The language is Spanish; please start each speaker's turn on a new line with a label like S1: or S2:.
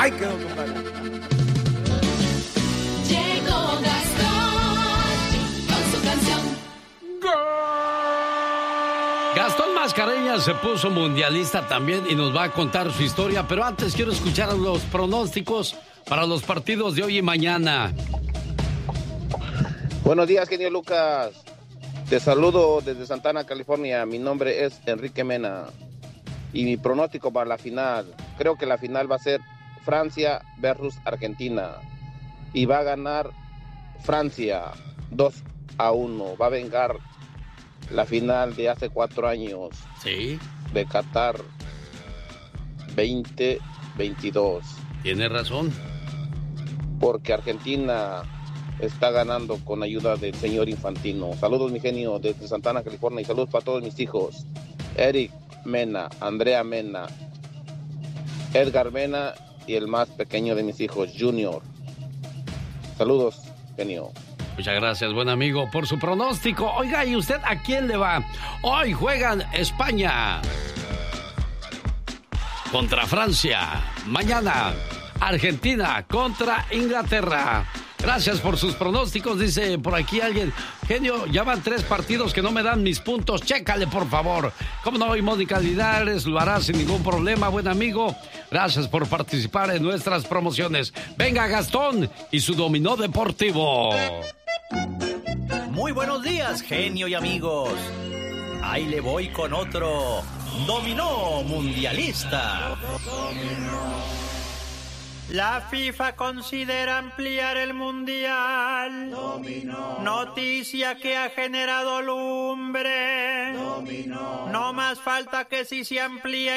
S1: Ahí quedó, compadre.
S2: Llegó Gastón con su canción.
S3: Gastón Mascareñas se puso mundialista también y nos va a contar su historia, pero antes quiero escuchar los pronósticos para los partidos de hoy y mañana.
S4: Buenos días, genio Lucas. Te saludo desde Santana, California. Mi nombre es Enrique Mena. Y mi pronóstico para la final, creo que la final va a ser Francia versus Argentina. Y va a ganar Francia 2-1. Va a vengar la final de hace 4 años.
S3: Sí.
S4: De Qatar 2022.
S3: Tiene razón.
S4: Porque Argentina está ganando con ayuda del señor Infantino. Saludos, mi genio, desde Santana, California. Y saludos para todos mis hijos. Eric Mena, Andrea Mena, Edgar Mena y el más pequeño de mis hijos, Junior. Saludos, genio.
S3: Muchas gracias, buen amigo, por su pronóstico. Oiga, ¿y usted a quién le va? Hoy juegan España contra Francia. Mañana, Argentina contra Inglaterra. Gracias por sus pronósticos, dice por aquí alguien. Genio, ya van 3 partidos que no me dan mis puntos. Chécale, por favor. ¿Cómo no? Y Mónica Linares lo hará sin ningún problema, buen amigo. Gracias por participar en nuestras promociones. Venga, Gastón y su dominó deportivo.
S5: Muy buenos días, genio y amigos. Ahí le voy con otro dominó mundialista. La FIFA considera ampliar el mundial. Dominó. Noticia que ha generado lumbre. Dominó. No más falta que si se amplíe